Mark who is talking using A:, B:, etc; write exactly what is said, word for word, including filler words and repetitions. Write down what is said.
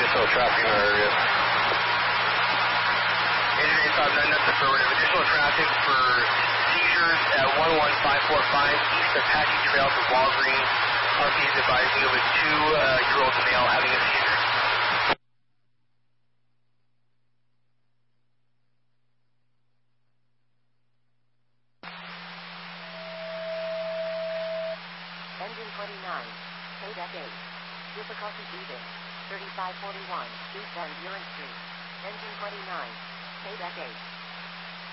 A: additional traffic in our area.
B: Engine eight five nine, that's affirmative. Additional traffic for seizures at one one five four five East Apache Trail to Walgreens. R P is advising of a two-year-old male having a seizure.
C: Engine twenty-nine, Payback eight. Difficulty breathing. thirty-five forty-one, East Van Buren Street. Engine twenty-nine, Payback eight.